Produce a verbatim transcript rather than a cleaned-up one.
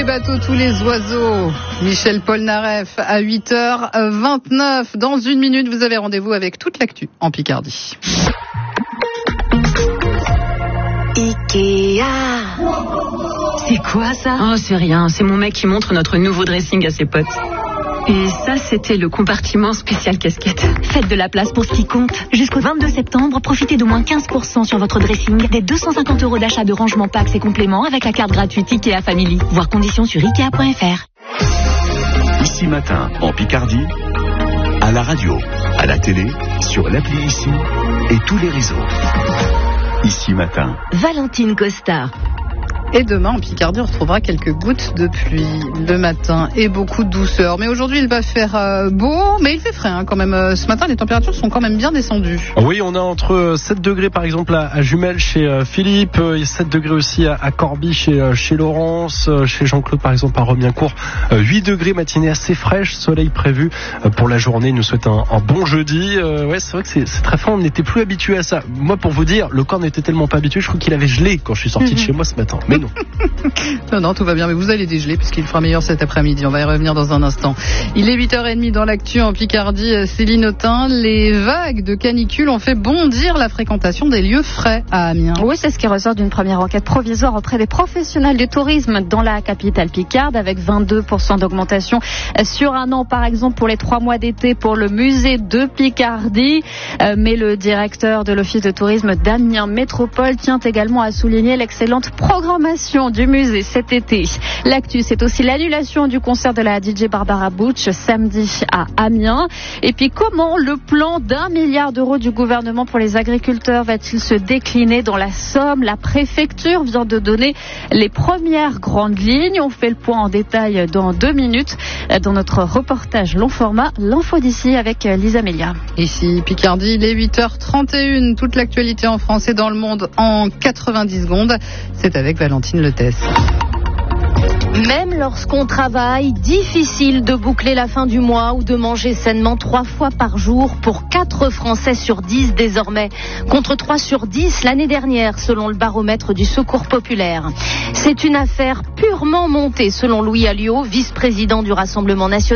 bateaux, tous les oiseaux. Michel Polnareff à huit heures vingt-neuf. Dans une minute, vous avez rendez-vous avec toute l'actu en Picardie. Ikea. C'est quoi ça? Oh, c'est rien. C'est mon mec qui montre notre nouveau dressing à ses potes. Et ça, c'était le compartiment spécial casquette. Faites de la place pour ce qui compte. Jusqu'au vingt-deux septembre, profitez d'au moins quinze pour cent sur votre dressing, des deux cent cinquante euros d'achat de rangement packs et compléments avec la carte gratuite Ikea Family. Voir conditions sur ikea point f r. Ici Matin, en Picardie, à la radio, à la télé, sur l'appli Ici et tous les réseaux. Ici Matin. Valentine Costa. Et demain, en Picardie, on retrouvera quelques gouttes de pluie le matin et beaucoup de douceur. Mais aujourd'hui, il va faire euh, beau, mais il fait frais hein, quand même. Euh, ce matin, les températures sont quand même bien descendues. Oui, on a entre sept degrés par exemple à, à Jumelles chez euh, Philippe, euh, et sept degrés aussi à, à Corbie chez, euh, chez Laurence, euh, chez Jean-Claude par exemple à Romiencourt. Euh, huit degrés, matinée assez fraîche, soleil prévu euh, pour la journée. Il nous souhaite un, un bon jeudi. Euh, ouais, c'est vrai que c'est, c'est très fort, on n'était plus habitué à ça. Moi, pour vous dire, le corps n'était tellement pas habitué, je crois qu'il avait gelé quand je suis sorti mm-hmm. de chez moi ce matin. Mais non. non, non, tout va bien, mais vous allez dégeler puisqu'il fera meilleur cet après-midi. On va y revenir dans un instant. Il est huit heures trente dans l'actu en Picardie. Céline Autain, les vagues de canicule ont fait bondir la fréquentation des lieux frais à Amiens. Oui, c'est ce qui ressort d'une première enquête provisoire auprès des professionnels du tourisme dans la capitale picarde, avec vingt-deux pour cent d'augmentation sur un an, par exemple, pour les trois mois d'été pour le musée de Picardie. Mais le directeur de l'office de tourisme d'Amiens Métropole tient également à souligner l'excellente programmation du musée cet été. L'actu, c'est aussi l'annulation du concert de la D J Barbara Butch samedi à Amiens. Et puis, comment le plan d'un milliard d'euros du gouvernement pour les agriculteurs va-t-il se décliner dans la Somme? La préfecture vient de donner les premières grandes lignes. On fait le point en détail dans deux minutes dans notre reportage long format, l'info d'ici avec Lisa Melia. Ici Picardie, il est huit heures trente et une. Toute l'actualité en France et dans le monde en quatre-vingt-dix secondes. C'est avec Valentine Letesse. Même lorsqu'on travaille, difficile de boucler la fin du mois ou de manger sainement trois fois par jour pour quatre Français sur dix désormais, contre trois sur dix l'année dernière selon le baromètre du Secours populaire. C'est une affaire purement montée selon Louis Alliot, vice-président du Rassemblement national.